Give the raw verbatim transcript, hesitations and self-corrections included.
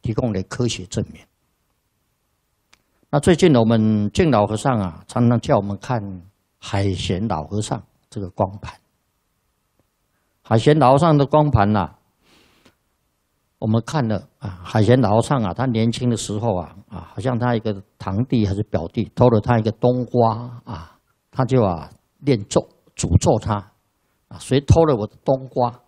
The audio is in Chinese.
提供了科学证明。那最近我们净老和尚啊，常常叫我们看海贤老和尚这个光盘。海贤老和尚的光盘呐、啊，我们看了啊，海贤老和尚啊，他年轻的时候啊啊，好像他一个堂弟还是表弟偷了他一个冬瓜啊，他就啊念咒诅咒他啊，谁偷了我的冬瓜